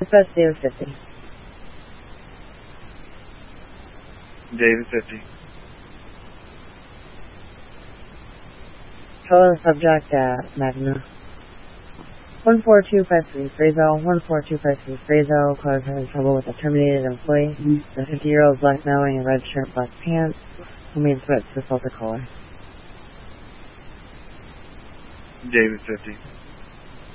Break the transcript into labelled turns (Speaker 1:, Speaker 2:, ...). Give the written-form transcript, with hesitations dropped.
Speaker 1: Dispatch David 50.
Speaker 2: David 50.
Speaker 1: Total subject at Magna. 14253 Frazo, 14253 Frazo, cause having trouble with a terminated employee. The 50-year-old black male wearing a red shirt, black pants, who made threats to assault the caller.
Speaker 2: David 50.